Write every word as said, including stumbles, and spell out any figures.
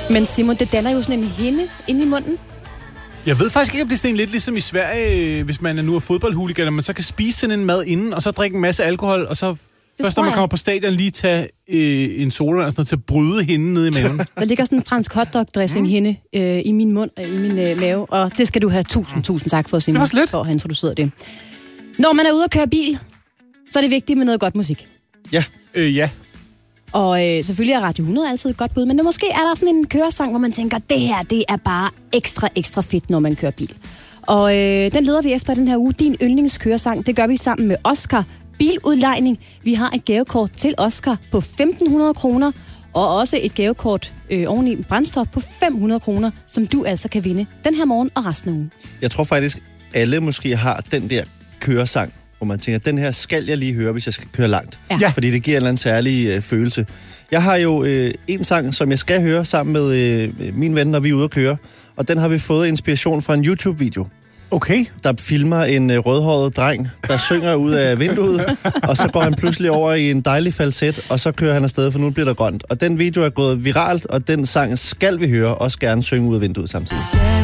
Men Simon, det danner jo sådan en hinde inde i munden. Jeg ved faktisk ikke, om det er sådan lidt ligesom i Sverige, hvis man er nu er fodboldhooligan, og man så kan spise sådan en mad inden, og så drikke en masse alkohol, og så det først, når man kommer på stadion, lige tage øh, en sodavand og sådan noget til at bryde hinden ned i maven. Der ligger sådan en fransk hotdog-dressing hende øh, i min mund og i min øh, mave, og det skal du have tusind, tusind tak for, Simon, for at have introduceret det. Når man er ude at køre bil, så er det vigtigt med noget godt musik. Ja. Øh, ja. Og øh, selvfølgelig er Radio hundrede altid et godt bud, men det måske er der sådan en køresang, hvor man tænker, det her, det er bare ekstra, ekstra fedt, når man kører bil. Og øh, den leder vi efter den her uge. Din yndlingskøresang, det gør vi sammen med Oscar Biludlejning. Vi har et gavekort til Oscar på femten hundrede kroner, og også et gavekort øh, oveni brændstof på fem hundrede kroner, som du altså kan vinde den her morgen og resten af ugen. Jeg tror faktisk, alle måske har den der køresang, hvor man tænker, den her skal jeg lige høre, hvis jeg skal køre langt. Ja. Fordi det giver en eller anden særlig øh, følelse. Jeg har jo øh, en sang, som jeg skal høre sammen med øh, min ven, når vi er ude at køre. Og den har vi fået inspiration fra en YouTube-video. Okay. Der filmer en øh, rødhåret dreng, der synger ud af vinduet, og så går han pludselig over i en dejlig falset, og så kører han afsted, for nu bliver der grønt. Og den video er gået viralt, og den sang skal vi høre, også gerne synge ud af vinduet samtidig.